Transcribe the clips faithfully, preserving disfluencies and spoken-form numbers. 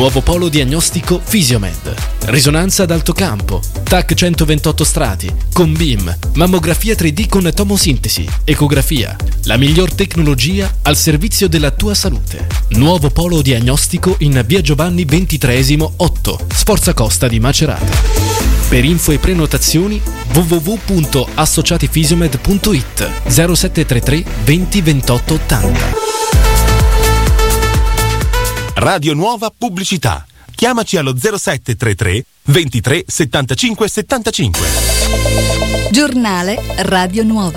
Nuovo polo diagnostico Fisiomed. Risonanza ad alto campo, T A C centoventotto strati, con B I M, mammografia tre D con tomosintesi, ecografia. La miglior tecnologia al servizio della tua salute. Nuovo polo diagnostico in via Giovanni ventitreesimo otto, Sforza Costa di Macerata. Per info e prenotazioni w w w punto associatifisiomed punto i t zero sette tre tre venti ventotto ottanta. Radio Nuova Pubblicità. Chiamaci allo zero sette tre tre ventitré settantacinque settantacinque. Giornale Radio Nuova.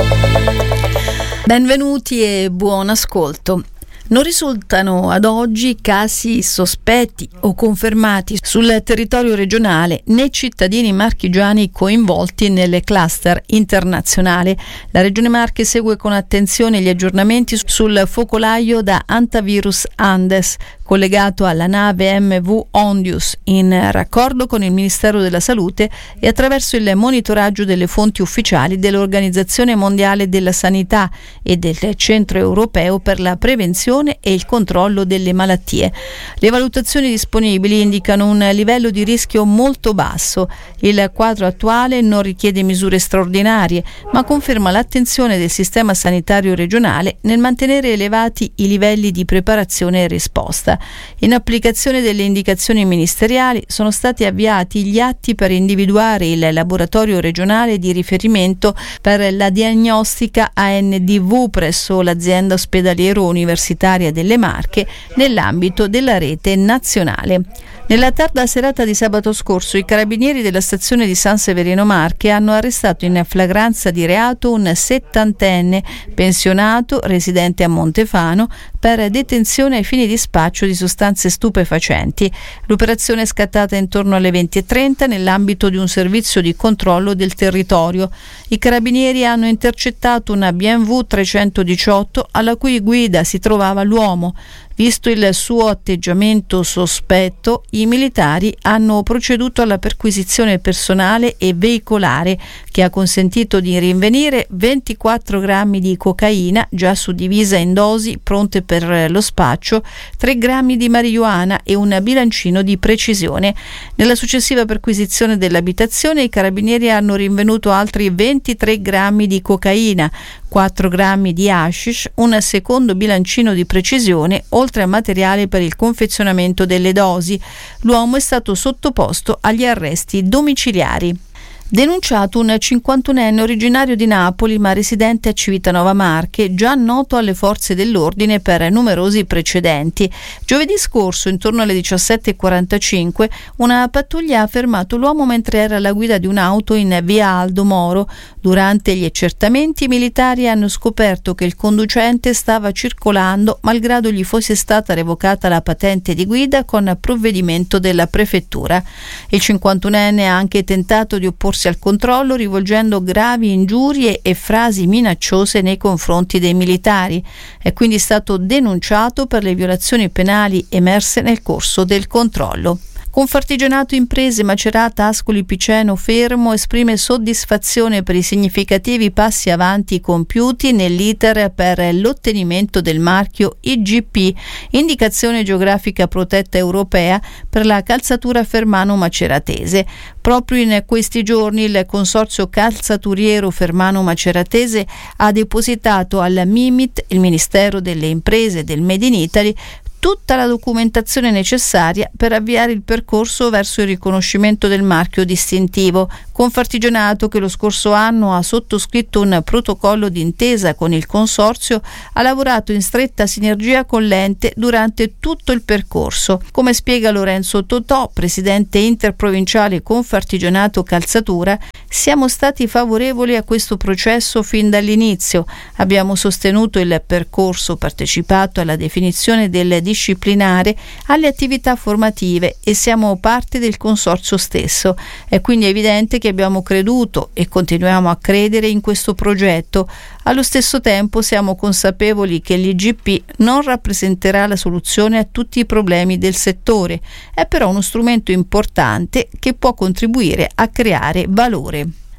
Benvenuti e buon ascolto. Non risultano ad oggi casi sospetti o confermati sul territorio regionale né cittadini marchigiani coinvolti nelle cluster internazionali. La Regione Marche segue con attenzione gli aggiornamenti sul focolaio da Antivirus Andes, collegato alla nave M V Ondius, in raccordo con il Ministero della Salute e attraverso il monitoraggio delle fonti ufficiali dell'Organizzazione Mondiale della Sanità e del Centro Europeo per la Prevenzione e il controllo delle malattie. Le valutazioni disponibili indicano un livello di rischio molto basso. Il quadro attuale non richiede misure straordinarie, ma conferma l'attenzione del sistema sanitario regionale nel mantenere elevati i livelli di preparazione e risposta. In applicazione delle indicazioni ministeriali sono stati avviati gli atti per individuare il laboratorio regionale di riferimento per la diagnostica A N D V presso l'azienda ospedaliero universitaria delle Marche nell'ambito della rete nazionale. Nella tarda serata di sabato scorso i carabinieri della stazione di San Severino Marche hanno arrestato in flagranza di reato un settantenne pensionato residente a Montefano per detenzione ai fini di spaccio di sostanze stupefacenti. L'operazione è scattata intorno alle venti e trenta nell'ambito di un servizio di controllo del territorio. I carabinieri hanno intercettato una B M W trecentodiciotto alla cui guida si trovava l'uomo. Visto il suo atteggiamento sospetto, i militari hanno proceduto alla perquisizione personale e veicolare, che ha consentito di rinvenire ventiquattro grammi di cocaina già suddivisa in dosi pronte per lo spaccio, tre grammi di marijuana e un bilancino di precisione. Nella successiva perquisizione dell'abitazione i carabinieri hanno rinvenuto altri ventitré grammi di cocaina, quattro grammi di hashish, un secondo bilancino di precisione, oltre a materiale per il confezionamento delle dosi. L'uomo è stato sottoposto agli arresti domiciliari. Denunciato un cinquantunenne originario di Napoli ma residente a Civitanova Marche, già noto alle forze dell'ordine per numerosi precedenti. Giovedì scorso, intorno alle diciassette e quarantacinque, una pattuglia ha fermato l'uomo mentre era alla guida di un'auto in via Aldo Moro. Durante gli accertamenti i militari hanno scoperto che il conducente stava circolando malgrado gli fosse stata revocata la patente di guida con provvedimento della prefettura. Il cinquantunenne ha anche tentato di opporsi al controllo rivolgendo gravi ingiurie e frasi minacciose nei confronti dei militari. È quindi stato denunciato per le violazioni penali emerse nel corso del controllo. Confartigianato Imprese Macerata Ascoli Piceno Fermo esprime soddisfazione per i significativi passi avanti compiuti nell'iter per l'ottenimento del marchio I G P, indicazione geografica protetta europea, per la calzatura Fermano Maceratese. Proprio in questi giorni il Consorzio Calzaturiero Fermano Maceratese ha depositato al MIMIT, il Ministero delle Imprese del Made in Italy, tutta la documentazione necessaria per avviare il percorso verso il riconoscimento del marchio distintivo. Confartigianato, che lo scorso anno ha sottoscritto un protocollo d'intesa con il consorzio, ha lavorato in stretta sinergia con l'ente durante tutto il percorso. Come spiega Lorenzo Totò, presidente interprovinciale Confartigianato Calzatura, siamo stati favorevoli a questo processo fin dall'inizio. Abbiamo sostenuto il percorso, partecipato alla definizione del disciplinare, alle attività formative e siamo parte del consorzio stesso. È quindi evidente che abbiamo creduto e continuiamo a credere in questo progetto. Allo stesso tempo siamo consapevoli che l'I G P non rappresenterà la soluzione a tutti i problemi del settore, è però uno strumento importante che può contribuire a creare valore.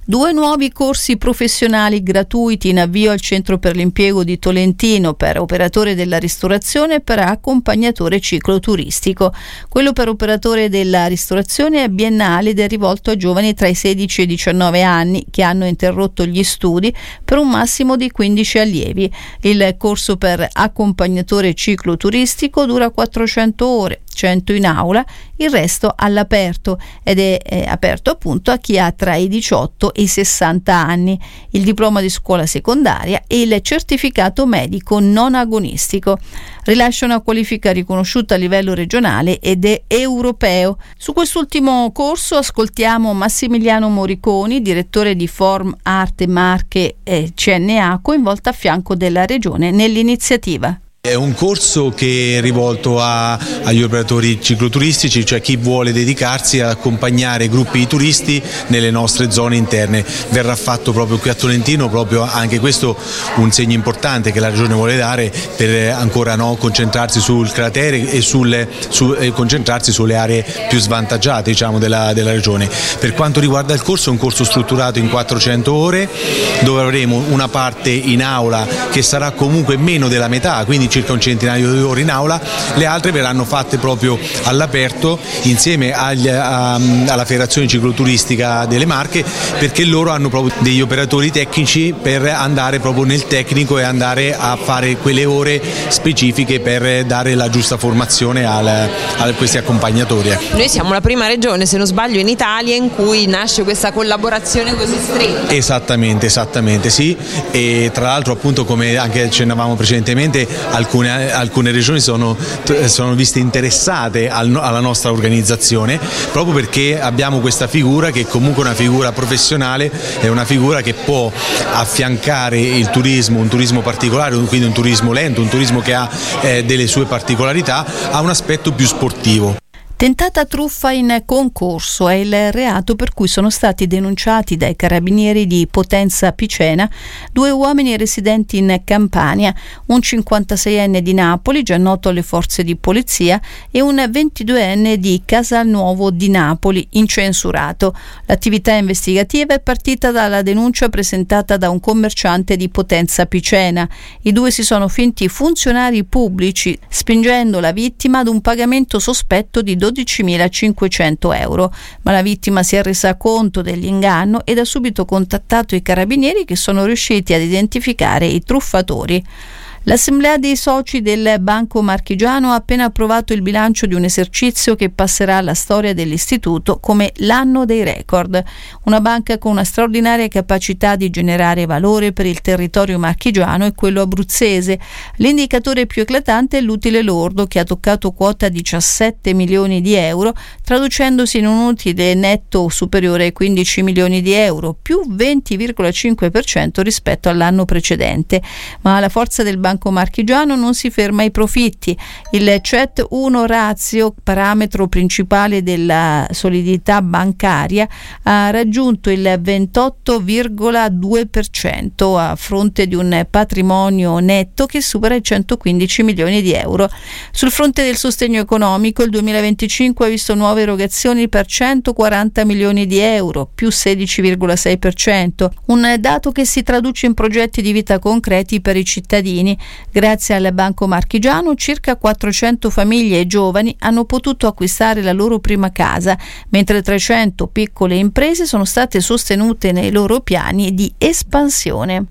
Due nuovi corsi professionali gratuiti in avvio al Centro per l'Impiego di Tolentino per operatore della ristorazione e per accompagnatore cicloturistico. Quello per operatore della ristorazione è biennale ed è rivolto a giovani tra i sedici e i diciannove anni che hanno interrotto gli studi per un massimo di quindici allievi. Il corso per accompagnatore cicloturistico dura quattrocento ore, cento in aula, il resto all'aperto ed è, è aperto appunto a chi ha tra i diciotto e i sessanta anni, il diploma di scuola secondaria e il certificato medico non agonistico. Rilascia una qualifica riconosciuta a livello regionale ed è europeo. Su quest'ultimo corso ascoltiamo Massimiliano Moriconi, direttore di Form Arte Marche e C N A, coinvolta a fianco della regione nell'iniziativa. È un corso che è rivolto a, agli operatori cicloturistici, cioè chi vuole dedicarsi ad accompagnare gruppi di turisti nelle nostre zone interne. Verrà fatto proprio qui a Tolentino, proprio anche questo un segno importante che la regione vuole dare per ancora no, concentrarsi sul cratere e, sul, su, e concentrarsi sulle aree più svantaggiate, diciamo, della, della regione. Per quanto riguarda il corso, è un corso strutturato in quattrocento ore dove avremo una parte in aula che sarà comunque meno della metà, quindi circa un centinaio di ore in aula, le altre verranno fatte proprio all'aperto insieme agli, a, alla Federazione Cicloturistica delle Marche, perché loro hanno proprio degli operatori tecnici per andare proprio nel tecnico e andare a fare quelle ore specifiche per dare la giusta formazione al, a questi accompagnatori. Noi siamo la prima regione, se non sbaglio, in Italia in cui nasce questa collaborazione così stretta. Esattamente, esattamente sì, e tra l'altro appunto come anche accennavamo precedentemente Alcune, alcune regioni sono, sono viste interessate al, alla nostra organizzazione proprio perché abbiamo questa figura che è comunque una figura professionale, è una figura che può affiancare il turismo, un turismo particolare, quindi un turismo lento, un turismo che ha eh, delle sue particolarità, a un aspetto più sportivo. Tentata truffa in concorso è il reato per cui sono stati denunciati dai carabinieri di Potenza Picena due uomini residenti in Campania, un cinquantaseienne di Napoli, già noto alle forze di polizia, e un ventiduenne di Casalnuovo di Napoli, incensurato. L'attività investigativa è partita dalla denuncia presentata da un commerciante di Potenza Picena. I due si sono finti funzionari pubblici, spingendo la vittima ad un pagamento sospetto di dodicimilacinquecento euro, ma la vittima si è resa conto dell'inganno ed ha subito contattato i carabinieri, che sono riusciti ad identificare i truffatori. L'Assemblea dei soci del Banco Marchigiano ha appena approvato il bilancio di un esercizio che passerà alla storia dell'istituto come l'anno dei record. Una banca con una straordinaria capacità di generare valore per il territorio marchigiano e quello abruzzese. L'indicatore più eclatante è l'utile lordo, che ha toccato quota diciassette milioni di euro, traducendosi in un utile netto superiore ai quindici milioni di euro, più venti virgola cinque per cento rispetto all'anno precedente. Ma la forza del Banco Marchigiano non si ferma ai profitti. Il C E T uno ratio, parametro principale della solidità bancaria, ha raggiunto il ventotto virgola due per cento a fronte di un patrimonio netto che supera i centoquindici milioni di euro. Sul fronte del sostegno economico, il duemilaventicinque ha visto nuove erogazioni per centoquaranta milioni di euro, più sedici virgola sei per cento, un dato che si traduce in progetti di vita concreti per i cittadini. Grazie al Banco Marchigiano circa quattrocento famiglie e giovani hanno potuto acquistare la loro prima casa, mentre trecento piccole imprese sono state sostenute nei loro piani di espansione.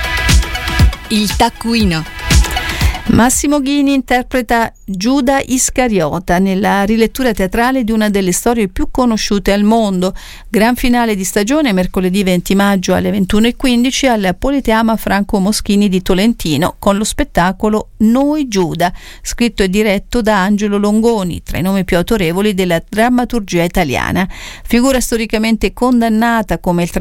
Il taccuino. Massimo Ghini interpreta Giuda Iscariota nella rilettura teatrale di una delle storie più conosciute al mondo. Gran finale di stagione mercoledì venti maggio alle ventuno e quindici al Politeama Franco Moschini di Tolentino con lo spettacolo Noi Giuda, scritto e diretto da Angelo Longoni, tra i nomi più autorevoli della drammaturgia italiana. Figura storicamente condannata come il